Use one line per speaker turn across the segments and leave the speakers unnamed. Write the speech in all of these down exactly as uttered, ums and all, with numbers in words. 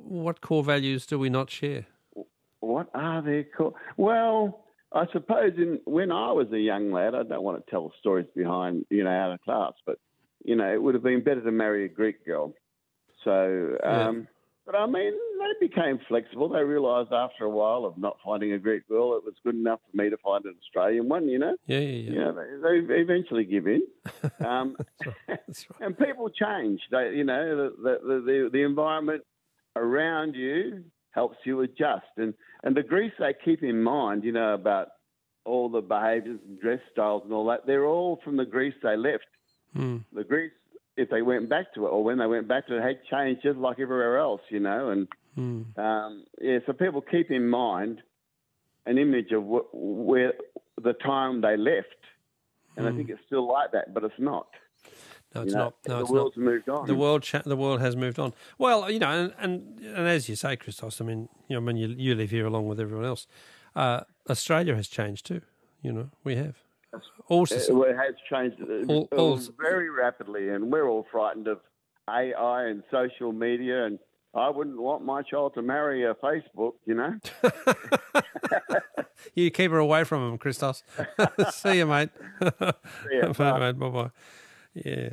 what core values do we not share?
What are their core? Well, I suppose in, when I was a young lad, I don't want to tell stories behind, you know, out of class, but, you know, it would have been better to marry a Greek girl. So, um, yeah. But I mean, they became flexible. They realised after a while of not finding a Greek girl, it was good enough for me to find an Australian one, you know?
Yeah, yeah, yeah.
You know, they, they eventually give in. Um,
That's right. That's right.
And people change. They, you know, the, the, the, the environment around you helps you adjust. And, and the Greece they keep in mind, you know, about all the behaviours and dress styles and all that, they're all from the Greece they left.
Mm.
The Greece, if they went back to it or when they went back to it, had changed just like everywhere else, you know. And,
mm.
um, yeah, so people keep in mind an image of wh- where the time they left. And mm. I think it's still like that, but it's not.
No, it's
you know,
not. No,
the
it's
world's
not.
moved on.
The world, cha- the world has moved on. Well, you know, and and, and as you say, Christos, I mean, you know, when you you live here along with everyone else, uh, Australia has changed too. You know, we have. All
uh, well, it has changed
all, all,
very rapidly, and we're all frightened of A I and social media. And I wouldn't want my child to marry a Facebook. You know.
You keep her away from him, Christos. See you, mate.
See ya.
Bye, mate. Bye, bye. Yeah.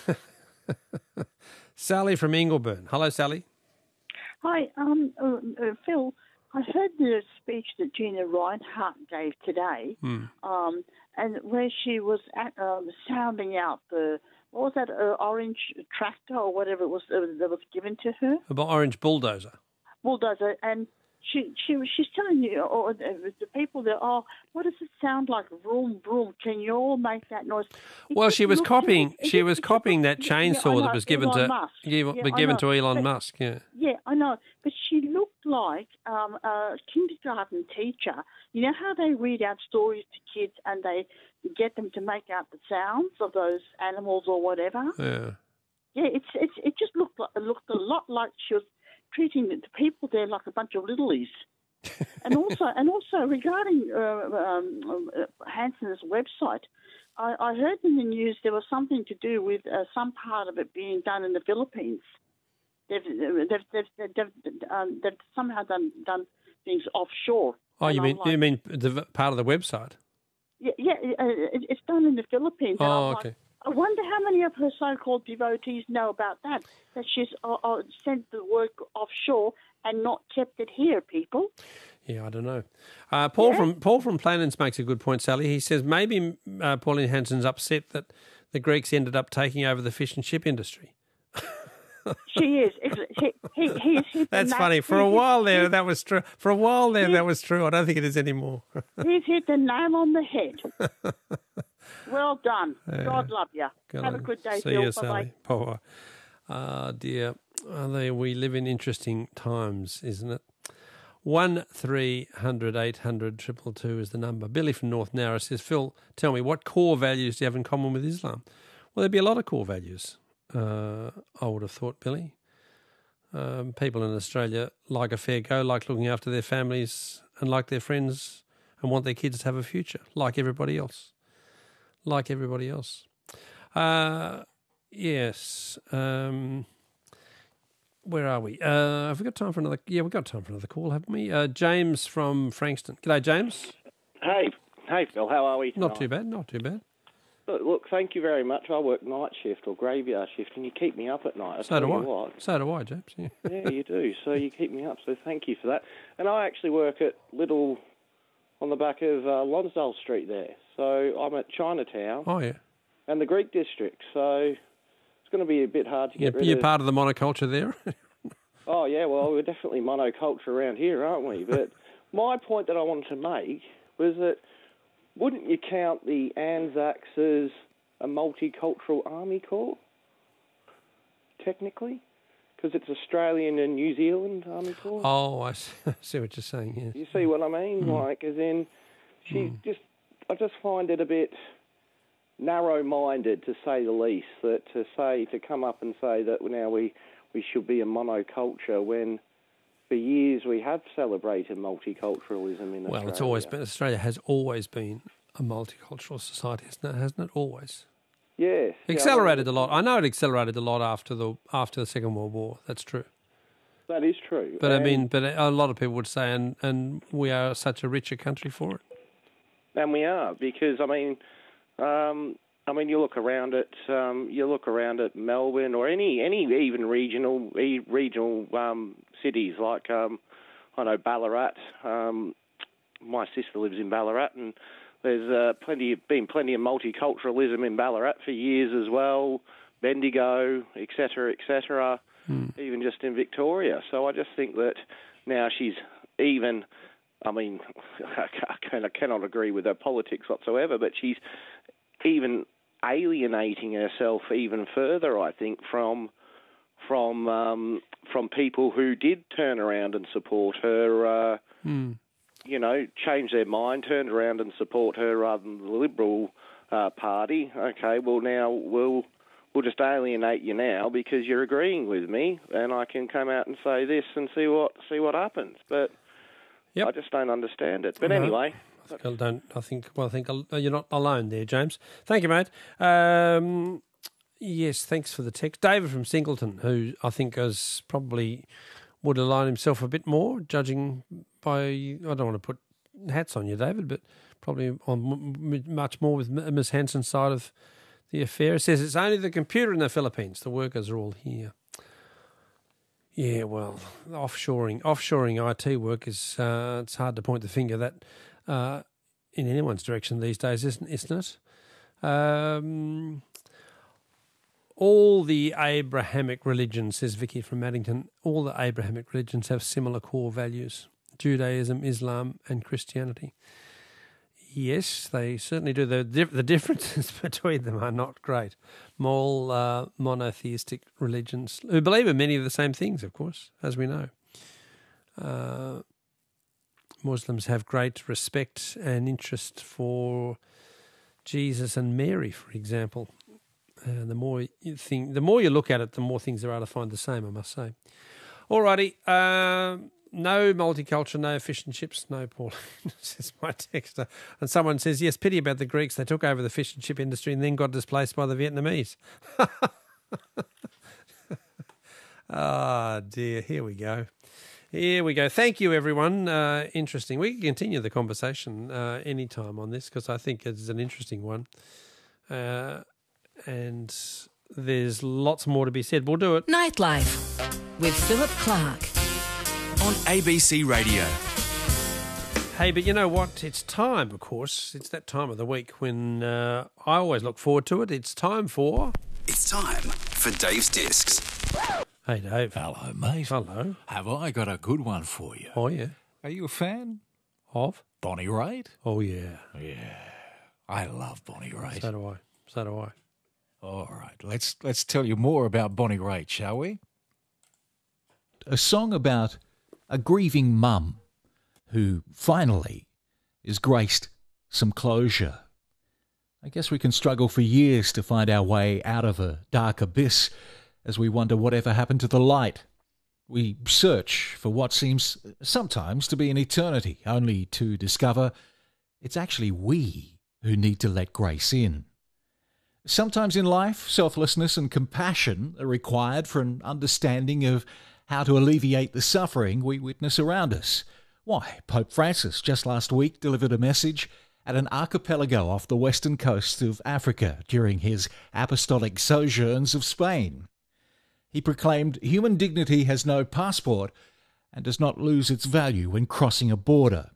Sally from Ingleburn. Hello, Sally.
Hi, um, uh, uh, Phil. I heard the speech that Gina Reinhart gave today,
hmm.
um, and where she was at, uh, sounding out the, what was that, uh, orange tractor or whatever it was uh, that was given to her?
About orange bulldozer.
Bulldozer, and she she she's telling you, or the people there, oh, what does it sound like? Vroom, vroom. Can you all make that noise? It
well, she was copying.
It,
she
it,
was
it,
copying that
yeah,
chainsaw
yeah,
that was given
Elon
to
Musk.
give,
yeah,
given to Elon
but,
Musk. Yeah.
Yeah, I know. But she looked like um, a kindergarten teacher. You know how they read out stories to kids and they get them to make out the sounds of those animals or whatever.
Yeah.
Yeah, it's it's it just looked like, it looked a lot like she was treating the people there like a bunch of littlies. and also, and also regarding uh, um, uh, Hanson's website, I, I heard in the news there was something to do with uh, some part of it being done in the Philippines. They've they've they've, they've, they've, um, they've somehow done done things offshore.
Oh, you mean
like,
you mean the part of the website?
Yeah, yeah, uh, it, it's done in the Philippines.
Oh,
and
okay.
Like, I wonder how many of her so-called devotees know about that, that she's uh, uh, sent the work offshore and not kept it here, people.
Yeah, I don't know. Uh, Paul
yeah.
from Paul from Planens makes a good point, Sally. He says maybe uh, Pauline Hanson's upset that the Greeks ended up taking over the fish and chip industry.
She is. He, he, he's hit
That's
the
funny.
nail.
For a
he's
while there,
hit,
that was true. For a while there,
he,
that was true. I don't think it is anymore.
He's hit the nail on the head. Well done.
Yeah.
God love you.
God
Have
love
a good day,
See
Phil.
you, Sally. Bye-bye. Ah, dear. Oh, they, we live in interesting times, isn't it? One three hundred eight hundred triple two is the number. Billy from North Nowra says, Phil, tell me, what core values do you have in common with Islam? Well, there'd be a lot of core values, uh, I would have thought, Billy. Um, people in Australia like a fair go, like looking after their families and like their friends and want their kids to have a future, like everybody else. Like everybody else. Uh, yes. Um, where are we? Uh, have we got time for another? Yeah, we've got time for another call, haven't we? Uh, James from Frankston. G'day, James.
Hey. Hey, Phil. How are we tonight?
Not too bad, not too bad.
Look, look, thank you very much. I work night shift or graveyard shift, and you keep me up at night. I
so do I.
What.
So do I, James. Yeah.
Yeah, you do. So you keep me up, so thank you for that. And I actually work at Little, on the back of uh, Lonsdale Street there. So I'm at Chinatown.
Oh, yeah.
And the Greek district. So it's going to be a bit hard to get
you're,
rid
you're
of.
You're part of the monoculture there?
Oh, yeah, well, we're definitely monoculture around here, aren't we? But my point that I wanted to make was that wouldn't you count the Anzacs as a multicultural army corps, technically? Because it's Australian and New Zealand Army Corps.
Oh, I see what you're saying, yes.
You see what I mean? Mm. Like, as in, she's mm. just, I just find it a bit narrow-minded, to say the least, that to say, to come up and say that now we, we should be a monoculture when for years we have celebrated multiculturalism in Australia.
Well, it's always been, Australia has always been a multicultural society, hasn't it? Hasn't it always?
Yes.
It accelerated yeah, a lot. I know it accelerated a lot after the after the Second World War. That's true.
that is true.
But
and,
I mean, but a lot of people would say, and, and we are such a richer country for it.
And we are, because, I mean, um, I mean, you look around at um, you look around at Melbourne or any any even regional regional um, cities like um, I know Ballarat. Um, my sister lives in Ballarat, and there's uh, plenty been plenty of multiculturalism in Ballarat for years as well. Bendigo, et cetera, et cetera. Hmm. Even just in Victoria. So I just think that now she's even. I mean, I cannot agree with her politics whatsoever, but she's even alienating herself even further, I think, from from um, from people who did turn around and support her, uh, mm. you know, change their mind, turned around and support her rather than the Liberal uh, Party. Okay, well, now we'll, we'll just alienate you now because you're agreeing with me, and I can come out and say this and see what see what happens. But yep. I just don't understand it. But no. anyway...
I don't. I think. Well, I think you're not alone there, James. Thank you, mate. Um, yes, thanks for the text, David from Singleton, who I think is probably would align himself a bit more, judging by. I don't want to put hats on you, David, but probably on much more with Miss Hanson's side of the affair. It says it's only the computer in the Philippines. The workers are all here. Yeah, well, offshoring, offshoring I T work is. Uh, it's hard to point the finger that. Uh, in anyone's direction these days, isn't, isn't it? Um, all the Abrahamic religions, says Vicky from Maddington, all the Abrahamic religions have similar core values, Judaism, Islam and Christianity. Yes, they certainly do. The, the differences between them are not great. All uh, monotheistic religions, who believe in many of the same things, of course, as we know. Uh Muslims have great respect and interest for Jesus and Mary, for example. And the more you think, the more you look at it, the more things there are to find the same, I must say. Alrighty, uh, no multicultural, no fish and chips, no Paul, says my texter. And someone says, yes, pity about the Greeks. They took over the fish and chip industry and then got displaced by the Vietnamese. Ah, oh, dear, here we go. Here we go. Thank you, everyone. Uh, interesting. We can continue the conversation uh, anytime on this because I think it's an interesting one. Uh, and there's lots more to be said. We'll do it.
Nightlife with Philip Clark
on A B C Radio.
Hey, but you know what? It's time, of course. It's that time of the week when uh, I always look forward to it. It's time for...
It's time for Dave's Discs.
Hey, Dave.
Hello, mate.
Hello.
Have I got a good one for you?
Oh, yeah.
Are you a fan?
Of?
Bonnie Raitt?
Oh, yeah.
Yeah. I love Bonnie Raitt.
So do I. So do I.
All right. Let's, let's tell you more about Bonnie Raitt, shall we? A song about a grieving mum who finally is graced some closure. I guess we can struggle for years to find our way out of a dark abyss as we wonder whatever happened to the light. We search for what seems sometimes to be an eternity, only to discover it's actually we who need to let grace in. Sometimes in life, selflessness and compassion are required for an understanding of how to alleviate the suffering we witness around us. Why, Pope Francis just last week delivered a message at an archipelago off the western coast of Africa during his apostolic sojourns of Spain. He proclaimed human dignity has no passport and does not lose its value when crossing a border.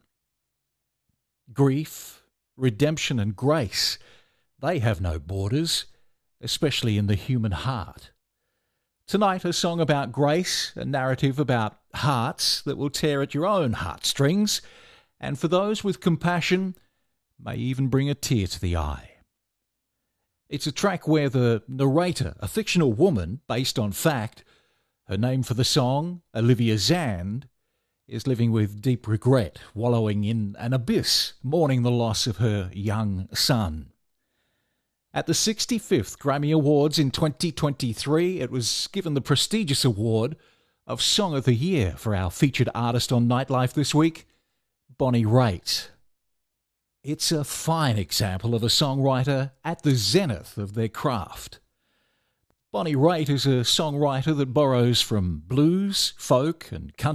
Grief, redemption and grace, they have no borders, especially in the human heart. Tonight, a song about grace, a narrative about hearts that will tear at your own heartstrings, and for those with compassion, may even bring a tear to the eye. It's a track where the narrator, a fictional woman based on fact, her name for the song, Olivia Zand, is living with deep regret, wallowing in an abyss, mourning the loss of her young son. At the sixty-fifth Grammy Awards in twenty twenty-three, it was given the prestigious award of Song of the Year for our featured artist on Nightlife this week, Bonnie Raitt. It's a fine example of a songwriter at the zenith of their craft. Bonnie Raitt is a songwriter that borrows from blues, folk and country